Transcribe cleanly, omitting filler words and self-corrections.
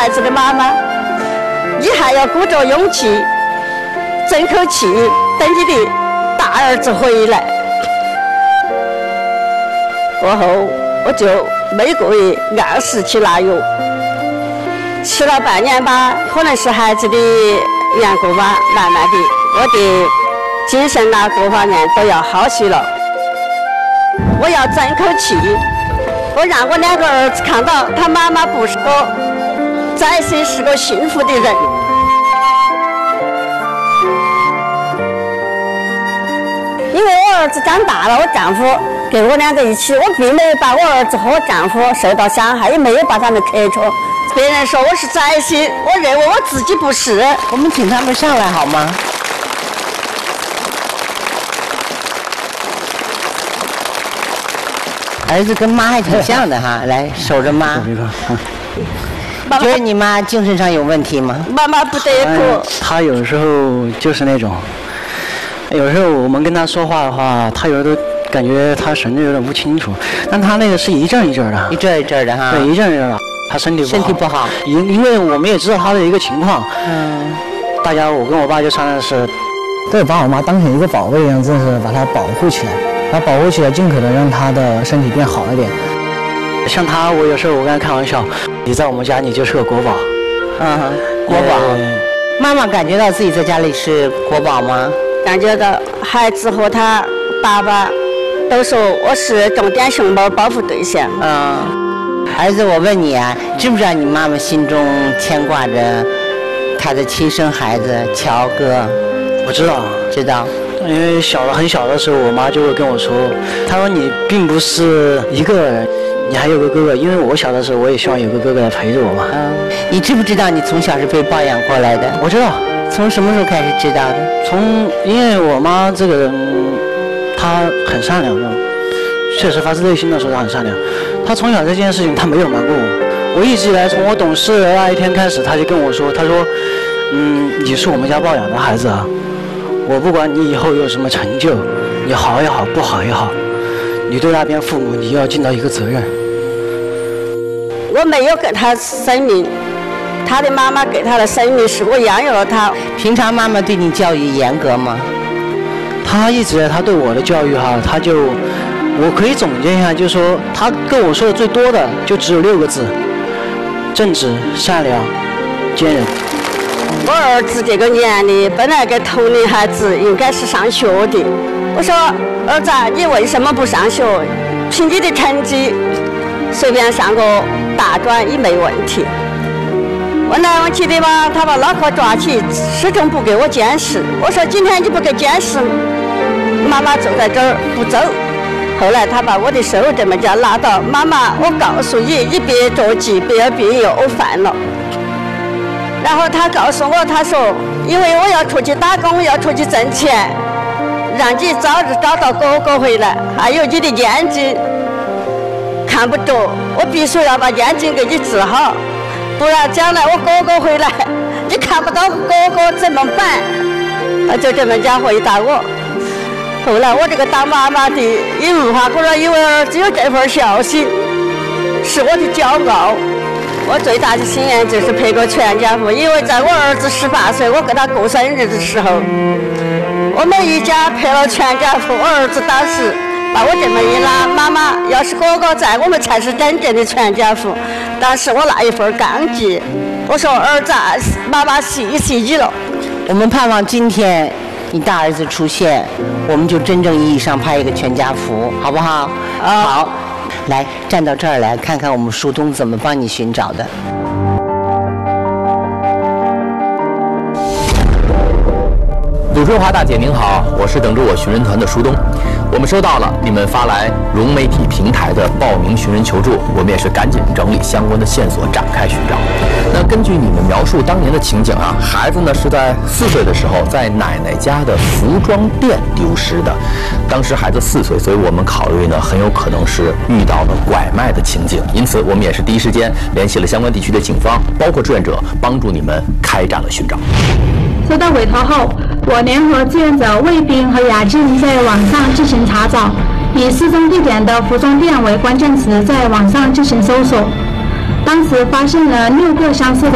孩子的妈妈，你还要鼓着勇气，争口气，等你的大儿子回来。过后我就每个月按时去拿药，吃了半年吧，可能是孩子的缘故吧，慢慢的我的精神啊各方面都要好些了。我要争口气，我让我2个儿子看到他妈妈不是个在世是个幸福的人。因为我儿子长大了，我丈夫跟我2个一起，我并没有把我儿子和我丈夫受到伤害，也没有把他们克着。别人说我是宅心，我认为我自己不是。 我们请他们上来好吗？儿子跟妈还挺像的哈，来守着妈。觉得你妈精神上有问题吗？ 妈妈不得过。 她有时候就是那种，有时候我们跟她说话的话，她有时候感觉她神志有点不清楚，但她那个是一阵一阵的， 一阵一阵的哈。 对，一阵一阵的。她身体不好，因为我们也知道她的一个情况。大家我跟我爸就商量是， 对，把我妈当成一个宝贝一样，真是把她保护起来，把她保护起来，尽可能让她的身体变好一点。 像她，我有时候我跟她开玩笑，你在我们家你就是个国宝。 国宝。妈妈感觉到自己在家里是国宝吗？ 感觉到孩子和他爸爸都说我是重点熊猫保护对象。 儿子，我问你啊，知不知道你妈妈心中牵挂着她的亲生孩子乔哥？ 我知道， 知道。 因为很小的时候，我妈就会跟我说，她说你并不是一个人，你还有个哥哥。因为我小的时候，我也希望有个哥哥来陪着我嘛。 你知不知道你从小是被抱养过来的？ 我知道。 从什么时候开始知道的？ 因为我妈这个人，她很善良的，确实发自内心的说她很善良。她从小这件事情她没有瞒过我，我一直以来从我懂事的那一天开始，她就跟我说，她说，你是我们家抱养的孩子啊，我不管你以后有什么成就，你好也好，不好也好，你对那边父母你要尽到一个责任。 我没有给他生命，他的妈妈给他的生命是我养育了他。 平常妈妈对你教育严格吗？ 他一直他对我的教育哈，我可以总结一下，就是说他跟我说的最多的就只有6个字：正直、善良、坚韧。 我儿子这个年龄本来跟同龄孩子应该是上学的，我说儿子，你为什么不上学？凭你的成绩，随便上个大专也没问题。问来问去的嘛，他把脑壳抓起，始终不给我监视。我说今天你不给监视，妈妈坐在这儿不走。后来他把我的手这么叫拿到，妈妈，我告诉你，你别着急，不要病又犯了。然后他告诉我，他说，因为我要出去打工，要出去挣钱，让你早日找到哥哥回来，还有你的眼睛看不着，我必须要把眼睛给你治好，不然将来我哥哥回来，你看不到哥哥怎么办？他就这么讲回答我。后来我这个当妈妈的也无法跟说，因为儿子有这份孝心，是我的骄傲。我最大的心愿就是陪个全家福，因为在我儿子18岁，我给他过生日的时候，我们一家陪了全家福。我儿子当时把我这么一拉，妈妈，要是哥哥在，我们才是真正的全家福。当时我那一份感激，我说儿子，妈妈谢谢你了。 我们盼望今天你大儿子出现，我们就真正意义上拍一个全家福，好不好？好，来站到这儿来看看我们树东怎么帮你寻找的。 鲁春华大姐您好，我是等着我寻人团的树东。我们收到了你们发来融媒体平台的报名寻人求助，我们也是赶紧整理相关的线索，展开寻找。那根据你们描述当年的情景啊，孩子呢是在4岁的时候在奶奶家的服装店丢失的。当时孩子4岁，所以我们考虑呢很有可能是遇到了拐卖的情景，因此我们也是第一时间联系了相关地区的警方，包括志愿者，帮助你们开展了寻找。 收到委托后，我联合志愿者魏斌和雅静在网上进行查找，以失踪地点的服装店为关键词，在网上进行搜索。当时发现了6个相似的